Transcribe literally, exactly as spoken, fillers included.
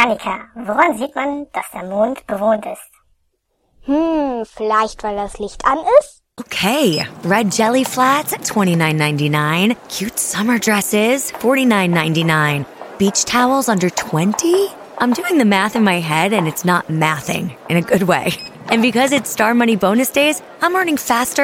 Annika, woran sieht man, dass der Mond bewohnt ist? Hm, vielleicht weil das Licht an ist? Okay, red jelly flats at twenty-nine ninety-nine, cute summer dresses forty-nine ninety-nine, beach towels under twenty? I'm doing the math in my head and it's not mathing in a good way. And because it's Star Money bonus days, I'm earning faster